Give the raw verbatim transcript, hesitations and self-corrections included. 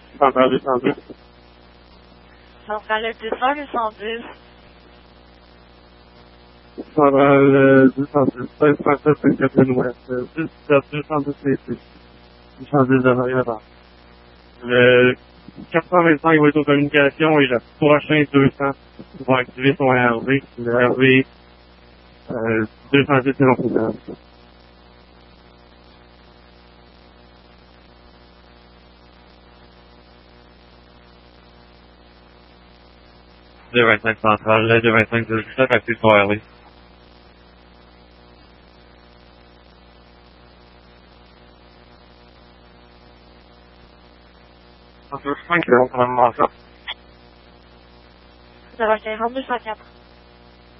Centrale deux cent dix. Centrale deux cents, deux cent dix. Centrale deux cent dix. seize cent sept, Sainte-Catherine-Ouest. dix-sept, deux cent dix, C C. deux cent dix de rien avant. Le quatre cent vingt-cinq va être aux communications et le prochain deux cents va activer son R V. Le R V euh, deux cent dix est non fonctionnel. deux vingt-cinq centrale, deux vingt-cinq dix-sept active son R V. cinq, c'est vraiment ça. Ça va, c'est rendu cent quatre.